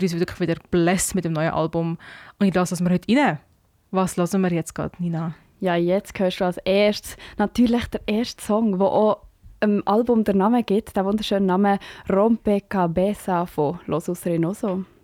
uns wirklich wieder bless mit dem neuen Album. Und ich lasse das wir heute rein. Was hören wir jetzt gerade, Nina? Ja, jetzt hörst du als erstes natürlich der erste Song, der auch dem Album den Namen gibt, der wunderschöne Name «Rompecabezas» von Los Reynoso.